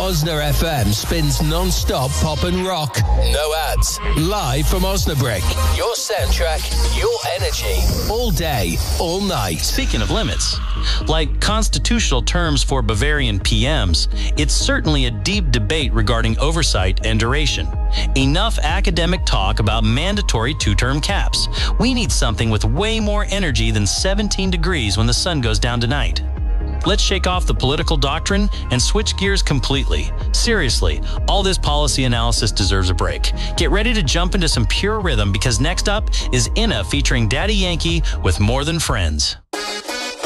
Osna FM spins non-stop pop and rock. No ads. Live from Osnabrück. Your soundtrack, your energy. All day, all night. Speaking of limits, like constitutional terms for Bavarian PMs, it's certainly a deep debate regarding oversight and duration. Enough academic talk about mandatory two-term caps. We need something with way more energy than 17 degrees when the sun goes down tonight. Let's shake off the political doctrine and switch gears completely. Seriously, all this policy analysis deserves a break. Get ready to jump into some pure rhythm because next up is Inna featuring Daddy Yankee with More Than Friends.